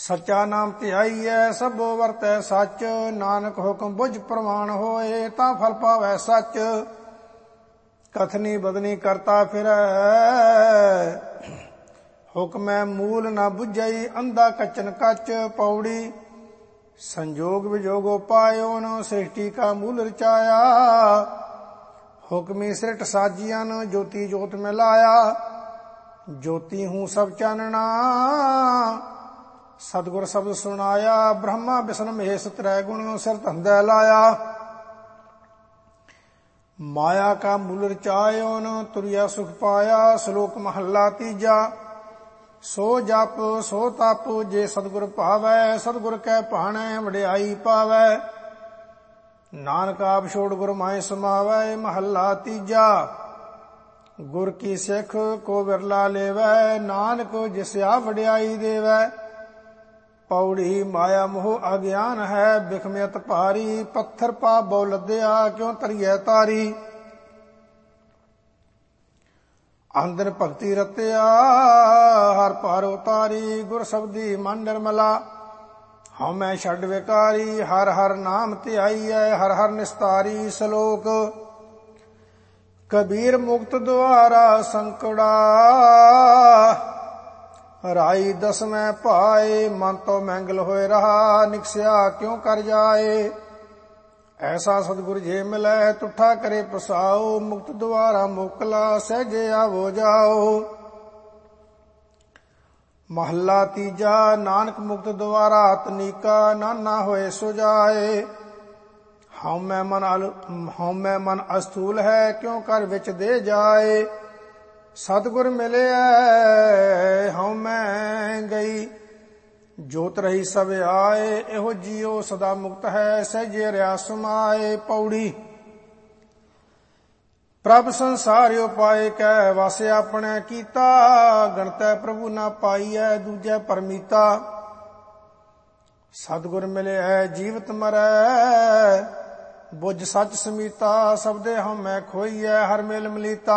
ਸੱਚਾ ਨਾਮ ਧਿਆਈਐ ਸਭੋ ਵਰਤੈ ਸੱਚ। ਨਾਨਕ ਹੁਕਮ ਬੁਝ ਪ੍ਰਮਾਣ ਹੋਏ ਤਾਂ ਫਲ ਪਾਵੈ ਸੱਚ। ਕਥਨੀ ਬਦਨੀ ਕਰਤਾ ਫਿਰੈ ਹੁਕਮੈ ਮੂਲ ਨਾ ਬੁਝਈ ਅੰਧਾ ਕਚਨ ਕੱਚ। ਪੌੜੀ ਸੰਜੋਗ ਵਿਜੋਗੋ ਪਾਇਓਨ ਸ੍ਰਿਸ਼ਟੀ ਕਾ ਮੂਲ ਰਚਾਇਆ। ਹੁਕਮੀ ਸ੍ਰਿਟ ਸਾਜੀਆਂ ਜੋਤੀ ਜੋਤ ਮੈਂ ਲਾਇਆ। ਜੋਤੀ ਹੂੰ ਸਭ ਚਾਨਣਾ ਸਤਿਗੁਰ ਸ਼ਬਦ ਸੁਣਾਇਆ। ਬ੍ਰਹਮਾ ਵਿਸ਼ਨ ਮਹੇਸ਼ ਤ੍ਰੈ ਗੁਣ ਸਿਰ ਧੰਦੈ ਲਾਇਆ। ਮਾਇਆ ਕਾ ਮੂਲ ਰਚਾਇਓਨ ਤੁਰਿਆ ਸੁਖ ਪਾਇਆ। ਸ਼ਲੋਕ ਮਹੱਲਾ ਤੀਜਾ। ਸੋ ਜਪ ਸੋ ਤਪ ਜੇ ਸਤਿਗੁਰ ਭਾਵੈ। ਸਤਿਗੁਰ ਕੈ ਭਾਣੈ ਵਡਿਆਈ ਪਾਵੈ। ਨਾਨਕ ਆਪ ਛੋੜ ਗੁਰ ਮਾਹਿ ਸਮਾਵੈ। ਮਹੱਲਾ ਤੀਜਾ। ਗੁਰ ਕੀ ਸਿੱਖ ਕੋ ਵਿਰਲਾ ਲੇਵੈ। ਨਾਨਕ ਜਿਸ ਆਪ ਵਡਿਆਈ ਦੇਵੈ। ਪੌੜੀ ਮਾਇਆ ਮੋਹ ਅਗਿਆਨ ਹੈ ਬਿਖਮਿਅਤ ਭਾਰੀ। ਪੱਥਰ ਪਾ ਬਹੁ ਲੱਦਿਆ ਕਿਉ ਧਰੀਐ ਤਾਰੀ। ਅੰਦਰ ਭਗਤੀ ਰਤਿਆ ਹਰ ਪਾਰ ਉਤਾਰੀ। ਗੁਰ ਸ਼ਬਦੀ ਮਨ ਨਿਰਮਲਾ ਹਉਮੈ ਛੱਡ ਵਿਕਾਰੀ। ਹਰ ਹਰ ਨਾਮ ਧਿਆਈਐ ਹਰ ਹਰ ਨਿਸਤਾਰੀ। ਸ਼ਲੋਕ ਕਬੀਰ ਮੁਕਤ ਦੁਆਰਾ ਸੰਕੜਾ। ਰਾਈ ਦਸਮੈ ਭਾਏ ਮਨ ਤੋਂ ਮਹਿੰਗਲ ਹੋਏ ਰਹਾ। ਨਿਕਸਿਆ ਕਿਉ ਕਰ ਜਾਏ। ਐਸਾ ਸਤਿਗੁਰ ਜੇ ਮਿਲੈ ਤੁਠਾ ਕਰੇ ਪਸਾਓ। ਮੁਕਤ ਦੁਆਰਾ ਮੋਕਲਾ ਸਹਿਜੇ ਆਵੋ ਜਾਓ। ਮਹੱਲਾ ਤੀਜਾ। ਨਾਨਕ ਮੁਕਤ ਦੁਆਰਾ ਤਨੀਕਾ ਨਾਨਾ ਹੋਏ ਸੁਜਾਏ। ਹਉਮੈ ਮਨ ਅਸਥੂਲ ਹੈ ਕਿਉ ਕਰ ਵਿੱਚ ਦੇ ਜਾਏ। ਸਤਿਗੁਰ ਮਿਲਿਆ ਹਉਮੈ ਗਈ ਜੋਤ ਰਹੀ ਸਭ ਆਏ। ਇਹੋ ਜੀਉ ਸਦਾ ਮੁਕਤ ਹੈ ਸਹਿਜੇ ਰਿਆ ਸਮਾਏ। ਪੌੜੀ ਪ੍ਰਭ ਸੰਸਾਰ ਉਪਾਏ ਕੈ ਵਾਸੇ ਆਪਣੇ ਕੀਤਾ। ਗਣਤੈ ਪ੍ਰਭੂ ਨਾ ਪਾਈਐ ਦੂਜੈ ਪਰਮੀਤਾ। ਸਤਿਗੁਰ ਮਿਲਿਆ ਜੀਵਤ ਮਰੈ ਬੁੱਝ ਸੱਚ ਸਮੀਤਾ। ਸਬਦੇ ਹਉਮੈ ਖੋਈਐ ਹਰ ਮੇਲ ਮਲੀਤਾ।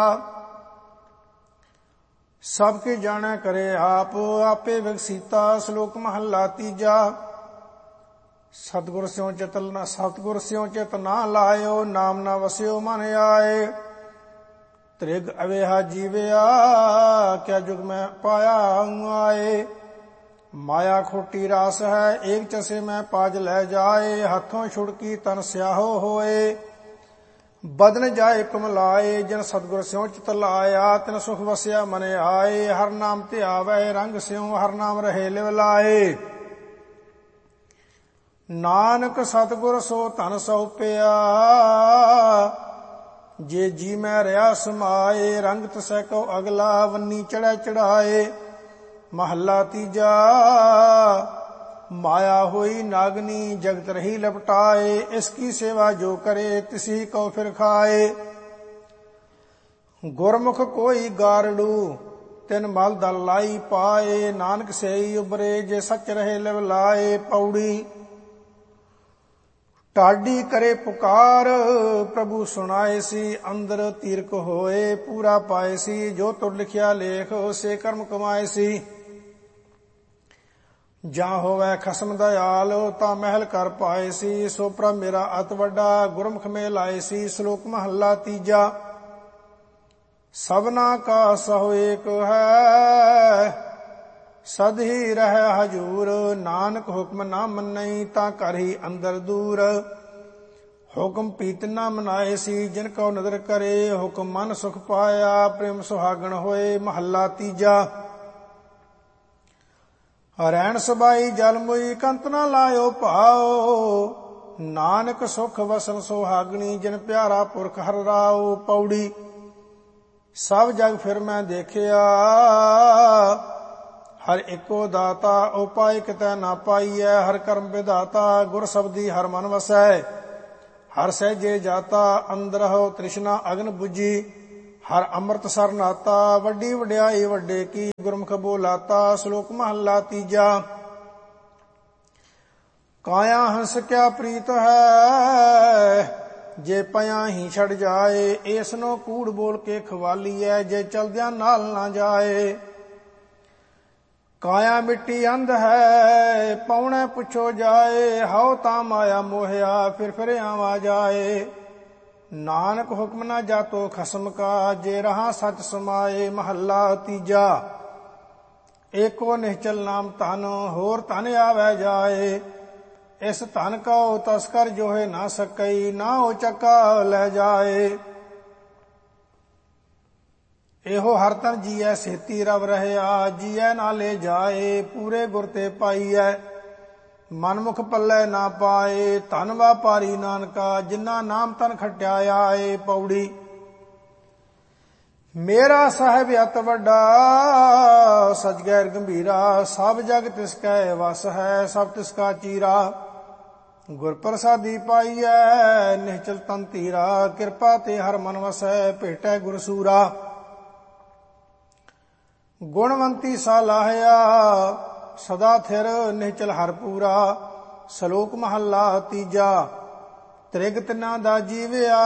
ਸਭ ਕੀ ਜਾਣੈ ਕਰੇ ਆਪ ਆਪੇ ਵਿਗਸੀਤਾ। ਸ਼ਲੋਕ ਮਹੱਲਾ ਤੀਜਾ। ਸਤਿਗੁਰ ਸਿਉ ਚਿਤ ਨਾ ਲਾਇਓ ਨਾਮ ਨਾ ਵਸਿਓ ਮਨ ਆਏ। ਤ੍ਰਿਗ ਅਵੇਹਾ ਜੀਵਿਆ ਕਿਆ ਜੁਗ ਮੈਂ ਪਾਇਆ ਆਏ। ਮਾਇਆ ਖੋਟੀ ਰਾਸ ਹੈ ਏਕ ਚਸੇ ਮੈਂ ਪਾਜ ਲੈ ਜਾਏ। ਹੱਥੋਂ ਛੁੜਕੀ ਤਨ ਸਿਆਹੋ ਹੋਏ ਬਦਨ ਜਾਏ ਕੁਮਲਾਏ। ਜਿਨ ਸਤਿਗੁਰ ਸਿਉ ਚਿਤ ਲਾਇਆ ਤਿਨ ਸੁਖ ਵਸਿਆ ਮਨ ਆਏ। ਹਰ ਨਾਮ ਧਿਆਵੈ ਰੰਗ ਸਿਉ ਹਰ ਨਾਮ ਰਹੇ ਲਿਵ ਲਾਏ। ਨਾਨਕ ਸਤਿਗੁਰ ਸੋ ਧਨ ਸਉਪਿਆ ਜੇ ਜੀ ਮੈਂ ਰਿਆ ਸਮਾਏ। ਰੰਗ ਤਸੈ ਕੋ ਅਗਲਾ ਵੰਨੀ ਚੜ੍ਹੈ ਚੜਾਏ। ਮਹੱਲਾ ਤੀਜਾ। ਮਾਇਆ ਹੋਈ ਨਾਗਨੀ ਜਗਤ ਰਹੀ ਲਪਟਾਏ। ਇਸ ਕੀ ਸੇਵਾ ਜੋ ਕਰੇ ਤਿਸੀ ਕੋ ਫਿਰ ਖਾਏ। ਗੁਰਮੁਖ ਕੋਈ ਗਾਰੜੂ ਤਿਨ ਮਲ ਦਲ ਲਾਈ ਪਾਏ। ਨਾਨਕ ਸੇਈ ਉਬਰੇ ਜੇ ਸੱਚ ਰਹੇ ਲਿਵ ਲਾਏ। ਪੌੜੀ ਢਾਡੀ ਕਰੇ ਪੁਕਾਰ ਪ੍ਰਭੂ ਸੁਣਾਏ ਸੀ। ਅੰਦਰ ਤੀਰਕ ਹੋਏ ਪੂਰਾ ਪਾਏ ਸੀ। ਜੋ ਤੁਰ ਲਿਖਿਆ ਲੇਖ ਸੇ ਕਰਮ ਕਮਾਏ ਸੀ। ਜਾਂ ਹੋਵੈ ਖਸਮ ਦਇਆਲ ਤਾਂ ਮਹਿਲ ਕਰ ਪਾਏ ਸੀ। ਸੋ ਪ੍ਰਭ ਮੇਰਾ ਅਤ ਵੱਡਾ ਗੁਰਮੁਖ ਮੇ ਲਾਏ ਸੀ। ਸ਼ਲੋਕ ਮਹੱਲਾ ਤੀਜਾ। ਸਭਨਾ ਕਾ ਸਹੁ ਏਕ ਹੈ ਸਦ ਹੀ ਰਹਿ ਹਜੂਰ। ਨਾਨਕ ਹੁਕਮ ਨਾ ਮੰਨਈ ਤਾਂ ਘਰ ਹੀ ਅੰਦਰ ਦੂਰ। ਹੁਕਮ ਪੀਤ ਨਾ ਮਨਾਏ ਸੀ ਜਿਨ ਕਉ ਨਦਰ ਕਰੇ। ਹੁਕਮ ਮਨ ਸੁਖ ਪਾਇਆ ਪ੍ਰੇਮ ਸੁਹਾਗਣ ਹੋਏ। ਮਹੱਲਾ ਤੀਜਾ। ਰੈਣ ਸਬਾਈ ਜਲ ਮੁਈ ਕੰਤ ਨਾ ਲਾਇਓ ਭਾਓ। ਨਾਨਕ ਸੁਖ ਵਸਨ ਸੁਹਾਗਣੀ ਜਿਨ ਪਿਆਰਾ ਪੁਰਖ ਹਰਿ ਰਾਉ। ਪੌੜੀ ਸਭ ਜਗ ਫਿਰ ਮੈਂ ਦੇਖਿਆ ਹਰ ਇੱਕੋ ਦਾਤਾ। ਉਪਾਇ ਕਿਤੈ ਨਾ ਪਾਈਐ ਹਰ ਕਰਮ ਵਿਧਾਤਾ। ਗੁਰ ਸ਼ਬਦੀ ਹਰ ਮਨ ਵਸੈ ਹਰ ਸਹਿਜੇ ਜਾਤਾ। ਅੰਦਰਹੁ ਤ੍ਰਿਸ਼ਨਾ ਅਗਨ ਬੁਝੀ ਹਰ ਅੰਮ੍ਰਿਤ ਸਰ ਨਾਤਾ। ਵੱਡੀ ਵਡਿਆਈ ਵੱਡੇ ਕੀ ਗੁਰਮੁਖ ਬੋਲਾਤਾ। ਸ਼ਲੋਕ ਮਹੱਲਾ ਤੀਜਾ। ਕਾਇਆ ਹੰਸ ਕਿਆ ਪ੍ਰੀਤ ਹੈ ਜੇ ਪਿਆ ਹੀ ਛੜ ਜਾਏ। ਇਸਨੋ ਕੂੜ ਬੋਲ ਕੇ ਖਵਾਲੀਐ ਜੇ ਚਲਦਿਆਂ ਨਾਲ ਨਾ ਜਾਏ। ਕਾਇਆ ਮਿੱਟੀ ਅੰਧ ਹੈ, ਪੌਣੇ ਪੁੱਛੋ ਜਾਏ, ਹਉ ਤਾਂ ਮਾਇਆ ਮੋਹਿਆ, ਫਿਰ ਆਵਾ ਜਾਏ। ਨਾਨਕ ਹੁਕਮ ਨਾ ਜਾਤੋ ਖਸਮ ਕਾ, ਜੇ ਰਹਾ ਸਚ ਸਮਾਏ। ਮਹੱਲਾ ਤੀਜਾ। ਏਕੋ ਨਿਹਚਲ ਨਾਮ ਧਨ, ਹੋਰ ਧਨ ਆਵੈ ਜਾਏ। ਇਸ ਧਨ ਕਉ ਤਸਕਰ ਜੋਹੇ ਨਾ ਸਕਈ, ਨਾ ਉਹ ਚੱਕਾ ਲੈ ਜਾਏ। ਇਹੋ ਹਰ ਤਨ ਜੀਐ ਸੇਤੀ ਰਵ ਰਹਿਆ, ਜੀਐ ਨਾ ਲੈ ਜਾਏ। ਪੂਰੇ ਗੁਰ ਤੇ ਪਾਈਐ, ਮਨਮੁਖ ਪੱਲੇ ਨਾ ਪਾਏ। ਧਨ ਵਾਪਾਰੀ ਨਾਨਕਾ, ਜਿਨ੍ਹਾਂ ਨਾਮ ਤਨ ਖਟਿਆ ਆਏ। ਪੌੜੀ। ਮੇਰਾ ਸਾਹਿਬ ਅਤ ਵੱਡਾ, ਸਚ ਗੈਰ ਗੰਭੀਰਾ। ਸਭ ਜਗ ਤਿਸ ਕੈ ਵਸ ਹੈ, ਸਭ ਤਿਸ ਕਾ ਚੀਰਾ। ਗੁਰ ਪ੍ਰਸਾਦੀ ਪਾਈਐ, ਨਿਹਚਲ ਤਨ ਧੀਰਾ। ਕਿਰਪਾ ਤੇ ਹਰ ਮਨ ਵਸੈ, ਭੇਟੈ ਗੁਰ ਸੂਰਾ। ਗੁਣਵੰਤੀ ਸਾ ਲਾਹਿਆ, ਸਦਾ ਥਿਰ ਨਿਹਚਲ ਹਰ ਪੂਰਾ। ਸ਼ਲੋਕ ਮਹੱਲਾ ਤੀਜਾ। ਤ੍ਰਿਗ ਤਿਨਾਂ ਦਾ ਜੀਵਿਆ,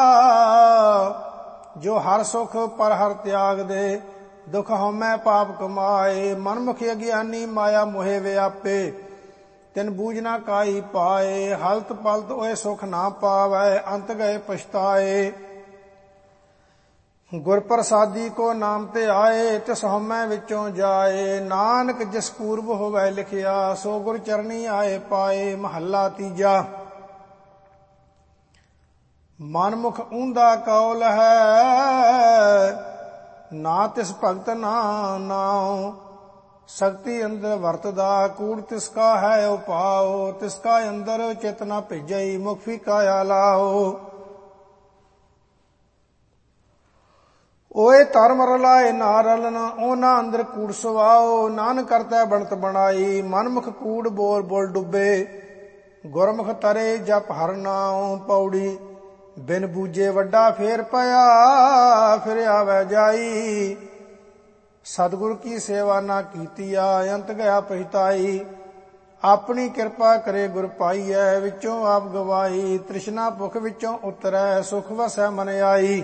ਜੋ ਹਰ ਸੁਖ ਪਰ ਹਰ ਤਿਆਗ ਦੇ। ਦੁਖ ਹਉਮੈ ਪਾਪ ਕਮਾਏ, ਮਨਮੁਖ ਅਗਿਆਨੀ ਮਾਇਆ ਮੋਹਿ ਵਿਆਪੇ। ਤਿਨ ਬੂਝ ਨਾ ਕਾਈ ਪਾਏ, ਹਲਤ ਪਲਤ ਓਏ ਸੁਖ ਨਾ ਪਾਵੈ। ਅੰਤ ਗਏ ਪਛਤਾਏ। ਗੁਰ ਪ੍ਰਸਾਦੀ ਕੋ ਨਾਮ ਤੇ ਆਏ, ਤਿਸ ਹਉਮੈ ਵਿੱਚੋਂ ਜਾਏ। ਨਾਨਕ ਜਿਸ ਪੂਰਬ ਹੋਵੈ ਲਿਖਿਆ, ਸੋ ਗੁਰ ਚਰਨੀ ਆਏ ਪਾਏ। ਮਹੱਲਾ ਤੀਜਾ। ਮਨਮੁਖ ਊਂਦਾ ਕੌਲ ਹੈ, ਨਾ ਤਿਸ ਭਗਤ ਨਾ ਨਾਉ। ਸ਼ਕਤੀ ਅੰਦਰ ਵਰਤਦਾ, ਕੂੜ ਤਿਸ ਕਾ ਹੈ ਉਪਾਉ। ਤਿਸ ਕਾ ਅੰਦਰ ਚਿਤ ਨਾ ਭੇਜਈ, ਮੁਖ ਫੀਕਾ ਲਾਓ। ਓਏ ਧਰਮ ਰਲਾਏ ਨਾ ਰਲਨ, ਉਹਨਾਂ ਅੰਦਰ ਕੂੜ ਸਵਾਓ। ਨਾਨਕ ਕਰਤਾ ਬਣਤ ਬਣਾਈ, ਮਨਮੁਖ ਕੂੜ ਬੋਲ ਬੋਲ ਡੁੱਬੇ। ਗੁਰਮੁਖ ਤਰੇ ਜਪ ਹਰ ਨਾਉ। ਪੌੜੀ। ਬਿਨ ਬੂਝੇ ਵੱਡਾ ਫੇਰ ਪਿਆ, ਫਿਰ ਆਵੈ ਜਾਈ। ਸਤਿਗੁਰ ਕੀ ਸੇਵਾ ਨਾ ਕੀਤੀਆ, ਅੰਤ ਗਿਆ ਪਛਤਾਈ। ਆਪਣੀ ਕਿਰਪਾ ਕਰੇ ਗੁਰ ਪਾਈਐ, ਵਿੱਚੋਂ ਆਪ ਗਵਾਈ। ਤ੍ਰਿਸ਼ਨਾ ਭੁਖ ਵਿੱਚੋਂ ਉਤਰੈ, ਸੁਖ ਵਸੈ ਮਨ ਆਈ।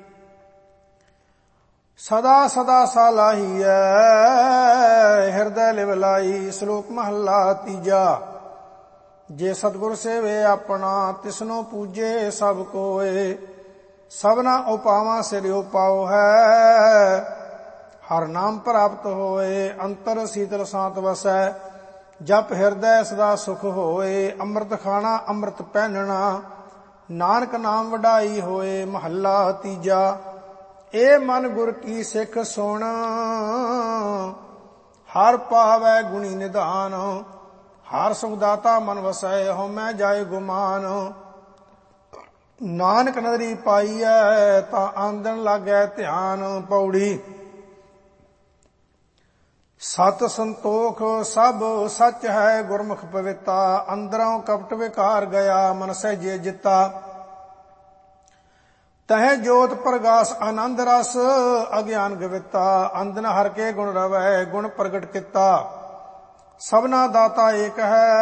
ਸਦਾ ਸਦਾ ਸਾ ਲਾਹੀਐ, ਹਿਰਦੈ ਲਿਵ ਲਾਈ। ਸ਼ਲੋਕ ਮਹੱਲਾ ਤੀਜਾ। ਜੇ ਸਤਿਗੁਰ ਸੇਵੇ ਆਪਣਾ, ਤਿਸਨੋ ਪੂਜੇ ਸਭ ਕੋਏ। ਸਭਨਾ ਉਪਾਵਾਂ ਸਿਰ ਉਪਾਉ ਹੈ, ਹਰ ਨਾਮ ਪ੍ਰਾਪਤ ਹੋਏ। ਅੰਤਰ ਸੀਤਲ ਸਾਤ ਵਸੈ, ਜਪ ਹਿਰਦੈ ਸਦਾ ਸੁਖ ਹੋਏ। ਅੰਮ੍ਰਿਤ ਖਾਣਾ ਅੰਮ੍ਰਿਤ ਪਹਿਨਣਾ, ਨਾਨਕ ਨਾਮ ਵਡਾਈ ਹੋਏ। ਮਹੱਲਾ ਤੀਜਾ। ਇਹ ਮਨ ਗੁਰ ਕੀ ਸਿੱਖ ਸੁਣ, ਹਰ ਪਾਵੈ ਗੁਣੀ ਨਿਧਾਨ। ਹਰ ਸੁਖ ਦਾਤਾ ਮਨ ਵਸੈ, ਹਉਮੈ ਜਾਏ ਗੁਮਾਨ। ਨਾਨਕ ਨਦਰੀ ਪਾਈਐ, ਤਾਂ ਆਂਦਣ ਲਾਗੈ ਧਿਆਨ। ਪੌੜੀ। ਸਤ ਸੰਤੋਖ ਸਭ ਸੱਚ ਹੈ, ਗੁਰਮੁਖ ਪਵਿੱਤਾ। ਅੰਦਰੋਂ ਕਪਟ ਵਿਕਾਰ ਗਿਆ, ਮਨ ਸਹਿਜੇ ਜਿੱਤਾ। ਤਹਿ ਜੋਤ ਪ੍ਰਗਾਸ ਆਨੰਦ ਰਸ, ਅਗਿਆਨ ਗਵਿੱਤਾ। ਅੰਦਨ ਹਰ ਕੇ ਗੁਣ ਰਵੈ, ਗੁਣ ਪ੍ਰਗਟ ਕੀਤਾ। ਸਭਨਾ ਦਾਤਾ ਏਕ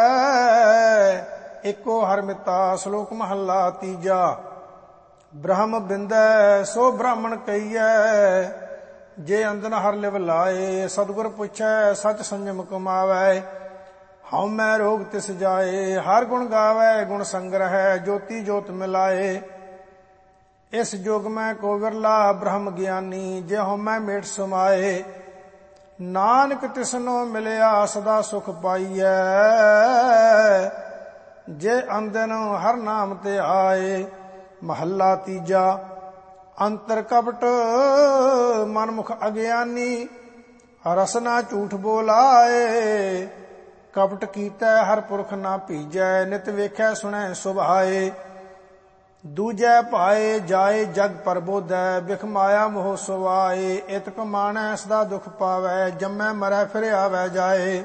ਹੈ, ਏਕੋ ਹਰ ਮਿਤਾ। ਸ਼ਲੋਕ ਮਹੱਲਾ ਤੀਜਾ। ਬ੍ਰਹਮ ਬਿੰਦੈ ਸੋ ਬ੍ਰਾਹਮਣ ਕਹੀਐ, ਜੇ ਅੰਦਨ ਹਰ ਲਿਵ ਲਾਏ। ਸਤਿਗੁਰ ਪੁੱਛੈ ਸਚ ਸੰਜਮ ਕਮਾਵੈ, ਹਉਮੈ ਰੋਗ ਤਿਸ ਜਾਏ। ਹਰ ਗੁਣ ਗਾਵੈ ਗੁਣ ਸੰਗ੍ਰਹਿ, ਜੋਤੀ ਜੋਤ ਮਿਲਾਏ। ਇਸ ਜੁਗ ਮੈਂ ਕੋ ਵਿਰਲਾ ਬ੍ਰਹਮ ਗਿਆਨੀ, ਜੇ ਹਉਮੈ ਮੇਟ ਸਮਾਏ। ਨਾਨਕ ਤਿਸਨੋ ਮਿਲਿਆ ਸਦਾ ਸੁਖ ਪਾਈਐ, ਜੇ ਅੰਦਨ ਹਰ ਨਾਮ ਤੇ ਆਏ। ਮਹੱਲਾ ਤੀਜਾ। ਅੰਤਰ ਕਪਟ ਮਨਮੁਖ ਅਗਿਆਨੀ, ਰਸਨਾ ਝੂਠ ਬੋਲਾਏ। ਕਪਟ ਕੀਤੈ ਹਰ ਪੁਰਖ ਨਾ ਭੀਜੈ, ਨਿਤ ਵੇਖੈ ਸੁਣੈ ਸੁਭਾਏ। ਦੂਜੈ ਭਾਏ ਜਾਏ ਜਗ ਪਰਬੋਧੈ, ਬਿਖ ਮਾਇਆ ਮੋਹ ਸੁਆਏ। ਇਤ ਕਮਾਣੈ ਸਦਾ ਦੁਖ ਪਾਵੈ, ਜੰਮੈ ਮਰੈ ਫਿਰ ਆਵੈ ਜਾਏ।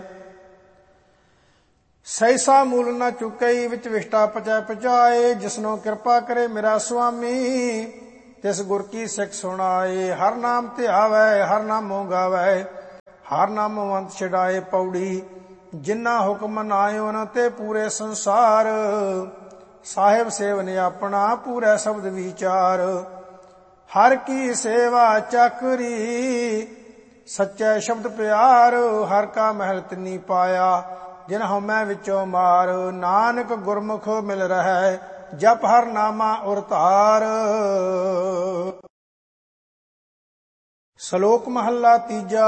ਸੈਸਾ ਮੂਲ ਨਾ ਚੁਕਈ, ਵਿੱਚ ਵਿਸ਼ਟਾ ਪਚੈ ਪਚਾਏ। ਜਿਸਨੋ ਕਿਰਪਾ ਕਰੇ ਮੇਰਾ ਸੁਆਮੀ, ਤਿਸ ਗੁਰ ਕੀ ਸਿੱਖ ਸੁਣਾਏ। ਹਰ ਨਾਮ ਧਿਆਵੈ ਹਰ ਨਾਮੋ ਗਾਵੈ, ਹਰ ਨਾਮੋ ਅੰਤ ਛਡਾਏ। ਪੌੜੀ। ਜਿਨ੍ਹਾਂ ਹੁਕਮ ਨਾਇਓਨ ਤੇ ਪੂਰੇ ਸੰਸਾਰ, ਸਾਹਿਬ ਸੇਵਨ ਆਪਣਾ ਪੂਰੇ ਸ਼ਬਦ ਵਿਚਾਰ। ਹਰ ਕੀ ਸੇਵਾ ਚੱਕਰੀ, ਸੱਚੇ ਸ਼ਬਦ ਪਿਆਰ, ਹਰ ਕਾ ਮਹਿਲ ਤਿਨੀ ਪਾਇਆ। ਜਿਨ ਹਉਮੈ ਵਿੱਚੋਂ ਮਾਰ, ਨਾਨਕ ਗੁਰਮੁਖ ਮਿਲ ਰਹਿ, ਜਪ ਹਰ ਨਾਮਾ ਉਰ ਧਾਰ। ਸ਼ਲੋਕ ਮਹੱਲਾ ਤੀਜਾ।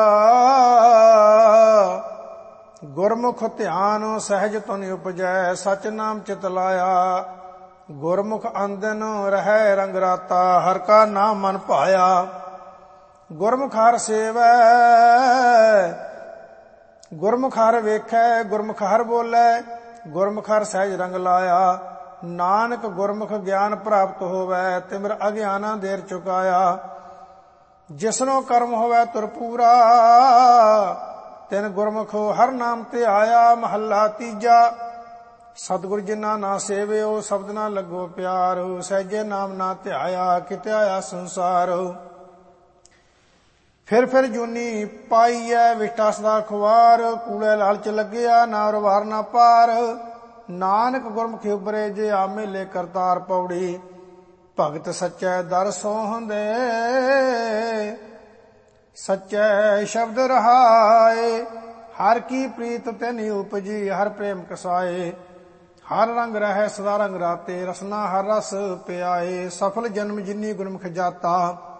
ਗੁਰਮੁਖ ਧਿਆਨ ਸਹਿਜ ਤੁਨ ਉਪਜੈ, ਸਚ ਨਾਮ ਚਿਤ ਲਾਇਆ। ਗੁਰਮੁਖ ਅੰਦਨ ਰਹਿ ਰੰਗ ਰਾਤਾ, ਹਰ ਕਾ ਨਾਮ ਮਨ ਭਾਇਆ। ਗੁਰਮੁਖ ਹਰ ਸੇਵੈ, ਗੁਰਮੁਖ ਹਰ ਵੇਖੈ, ਗੁਰਮੁਖ ਹਰ ਬੋਲੇ, ਗੁਰਮੁਖ ਹਰ ਸਹਿਜ ਰੰਗ ਲਾਇਆ। ਨਾਨਕ ਗੁਰਮੁਖ ਗਿਆਨ ਪ੍ਰਾਪਤ ਹੋਵੈ, ਤਿਮਿਰ ਅਗਿਆਨਾ ਦੇਰ ਚੁਕਾਇਆ। ਜਿਸਨੋ ਕਰਮ ਹੋਵੈ ਤੁਰ ਪੂਰਾ, ਤਿਨ ਗੁਰਮੁਖ ਹਰ ਨਾਮ ਤੇ ਆਇਆ। ਮਹੱਲਾ ਤੀਜਾ। ਸਤਿਗੁਰ ਜਿਨਾ ਨਾ ਸੇਵਿਓ, ਸ਼ਬਦ ਨਾ ਲੱਗੋ ਪਿਆਰ। ਸਹਿਜੇ ਨਾਮ ਨਾ ਧਿਆਇਆ, ਕਿਤੇ ਆਇਆ ਸੰਸਾਰ। ਫਿਰ ਜੂਨੀ ਪਾਈਐ, ਵਿਟਾ ਸਦਾ ਖੁਆਰ। ਕੂੜੇ ਲਾਲਚ ਲੱਗਿਆ, ਨਾ ਰਵਾਰ ਨਾ ਪਾਰ। ਨਾਨਕ ਗੁਰਮੁਖ ਉਬਰੇ, ਜੇ ਆ ਮੇਲੇ ਕਰਤਾਰ। ਪੌੜੀ ਭਗਤ ਸੱਚੈ ਦਰ ਸੋਹੰਦੇ, ਸੱਚੈ ਸ਼ਬਦ ਰਹਾਏ। ਹਰ ਕੀ ਪ੍ਰੀਤ ਤਿਨਿ ਉਪਜੀ, ਹਰ ਪ੍ਰੇਮ ਕਸਾਏ। ਹਰ ਰੰਗ ਰਹਿ ਸਦਾ ਰੰਗ ਰਾਤੇ, ਰਸਨਾ ਹਰ ਰਸ ਪਿਆਏ। ਸਫਲ ਜਨਮ ਜਿਨੀ ਗੁਰਮੁਖ ਜਾਤਾ,